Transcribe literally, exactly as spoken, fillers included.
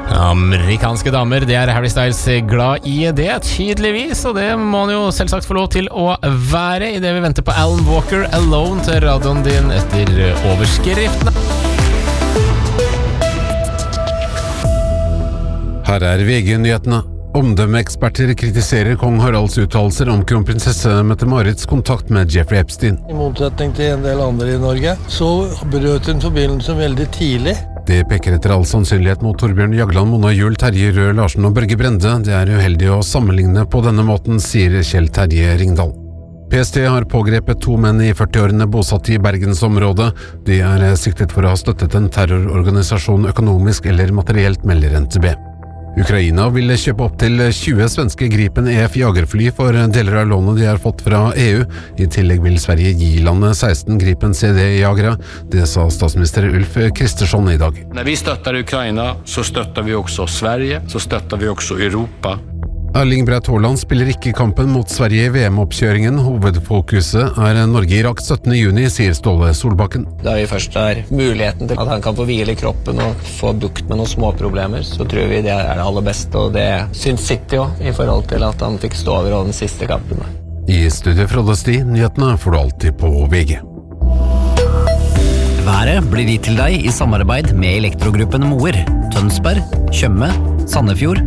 Amerikanske damer, det er Harry Styles glad i det, tydeligvis, og det må han jo selvsagt få lov til å være i det vi venter på Alan Walker Alone til radioen din etter overskriftene. Her er V G-nyhetene. Omdømmeeksperter kritiserer kong Haralds uttalelser om kronprinsesse Mette-Marits kontakt med Jeffrey Epstein. I motsetning til en del andre i Norge, så brøt hun forbindelsen veldig tidlig. Det peker etter all sannsynlighet mot Torbjørn Jagland, Mona Juel, Terje Røe Larsen og Børge Brende. Det er uheldig å sammenligne på denne måten, sier Kjell Terje Ringdal. P S T har pågrepet to menn i førtiårene bosatt i Bergensområdet. De er siktet for å ha støttet en terrororganisasjon økonomisk eller materielt, melder N T B. Ukraina vil kjøpe opp til tjue svenske Gripen E F jagerfly for deler av lånet de har fått fra E U. I tillegg vil Sverige gi landet seksten Gripen C D-jagere. Det sa statsminister Ulf Kristersson i dag. Når vi støtter Ukraina, så støtter vi også Sverige, så støtter vi også Europa. Erling Braut Haaland spiller ikke kampen mot Sverige i V M-oppkjøringen. Hovedfokuset er Norge-Irak syttende juni, sier Ståle Solbakken. Da vi først har muligheten til at han kan få hvile i kroppen og få bukt med noen små problemer, så tror vi det er det aller beste, og det syns City også, i forhold til at han fikk stå over den siste kampen. I studiet Frode Sti, nyhetene får du alltid på V G. Været blir gitt til deg i samarbeid med Elektrogruppen Moer, Tønsberg, Tjøme, Sandefjord